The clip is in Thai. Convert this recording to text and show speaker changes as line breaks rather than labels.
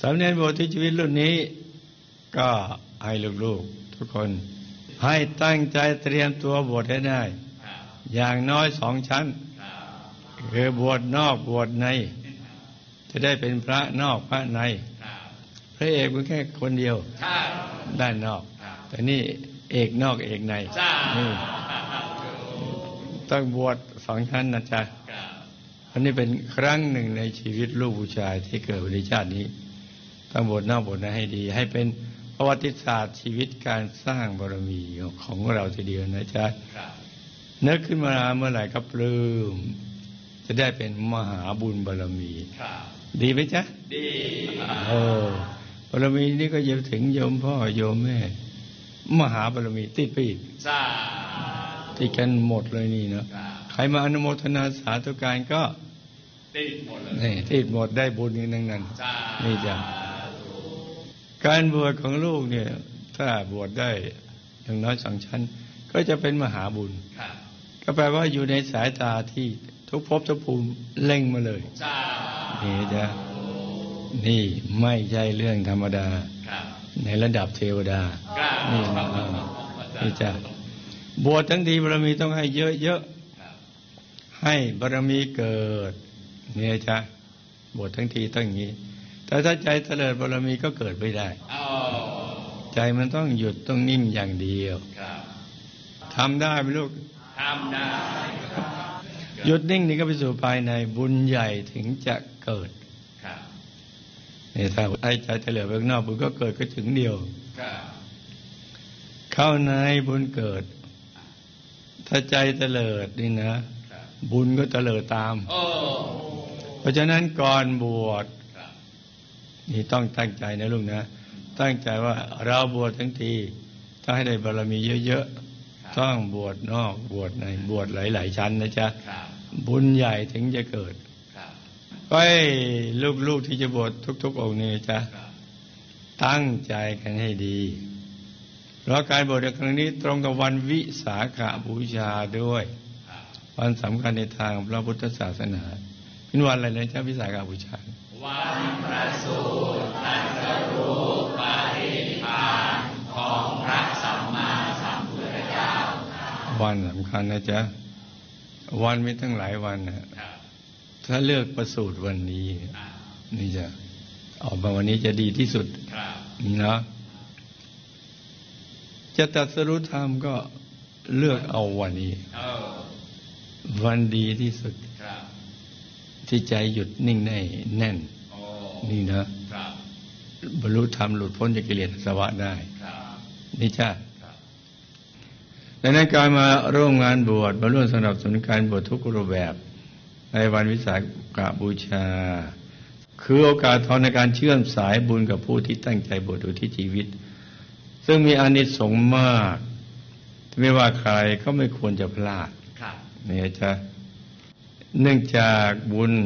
สามเณรบวชที่ชีวิตรุ่นนี้ก็ให้ลูกๆทุกคนให้ตั้งใจเตรียมตัวบวชให้ได้อย่างน้อย2 ชั้นคือบวชนอกบวชในจะได้เป็นพระนอกพระในพระเอกเป็นแค่คนเดียวด้านนอกแต่นี่เอกนอกเอกในนี่ต้องบวช2 ชั้นนะจ๊ะอันนี้เป็นครั้งหนึ่งในชีวิตลูกผู้ชายที่เกิดในชาตินี้ต้องบวชนอกบวชในให้ดีให้เป็นประวัติศาสตร์ชีวิตการสร้างบารมีของเราทีเดียวนะจ๊ะนึกขึ้นมาเมื่อไหร่ก็ปลื้มจะได้เป็นมหาบุญบารมีดีไหมจ๊ะดีบารมีนี้ก็จะถึงโยมพ่อโยมแม่มหาบารมีติดไปอีกติดกันหมดเลยนี่เนาะใครมาอนุโมทนาสาธุการก็ติดหมดเลยนี่ติดหมดได้บุญอย่างนั้นนี่จ้ะการบวชของลูกเนี่ยถ้าบวชได้อย่างน้อย2 ชั้นก็จะเป็นมหาบุญก็แปลว่าอยู่ในสายตาที่ทุกภพทุกภูมิเล็งมาเลยนี่จ้ะนี่ไม่ใช่เรื่องธรรมดาในระดับเทวดานี่จ้ะบวชทั้งทีบารมีต้องให้เยอะๆให้บารมีเกิดเนี่ยจ้ะบวชทั้งทีต้องอย่างนี้แต่ถ้าใจเตลิดบารมีก็เกิดไม่ได้ใจมันต้องหยุดต้องนิ่งอย่างเดียวทำได้ไหมลูกทำได้หยุดนิ่งนี่ก็ไปสู่ภายในบุญใหญ่ถึงจะเกิดนี่ถ้าให้ใจเตลิดไปข้างนอกบุญก็เกิดก็ถึงเดียวเข้าในบุญเกิดถ้าใจเตลิดนี่นะบุญก็เตลิดตามเพราะฉะนั้นก่อนบวชนี่ต้องตั้งใจนะลูกนะตั้งใจว่าเราบวชทั้งทีต้องให้ได้บารมีเยอะๆต้องบวชนอกบวชในบวชหลายๆชั้นนะจ๊ะบุญใหญ่ถึงจะเกิดก็ให้ลูกๆที่จะบวชทุกๆองค์นี่จ๊ะตั้งใจกันให้ดีเพราะการบวชในครั้งนี้ตรงกับวันวิสาขบูชาด้วยวันสำคัญในทางพระพุทธศาสนาเป็นวันอะไรนะจ๊ะวิสาขบูชา
วันประสูติตรัสรู้ปรินิพพานของพระสัมมาสัมพุทธเจ้า
วันสำคัญนะจ๊ะวันมีทั้งหลายวันนะถ้าเลือกประสูติวันนี้นี่จะออกมาวันนี้จะดีที่สุดนะจะตรัสรู้ธรรมก็เลือกเอาวันนี้วันดีที่สุดที่ใจหยุดนิ่งได้แน่นนี่นะบรรลุธรรมหลุดพ้นจากกิเลสอาสวะได้นี่จ้าดังนั้นการมาร่วมงานบวชมาร่วมสนับสนุนการบวชทุกรูปแบบในวันวิสาขบูชาคือโอกาสทองในการเชื่อมสายบุญกับผู้ที่ตั้งใจบวชอุทิศชีวิตซึ่งมีอานิสงส์มากไม่ว่าใครก็ไม่ควรจะพลาดนี่จ้ะเนื่องจากบุญ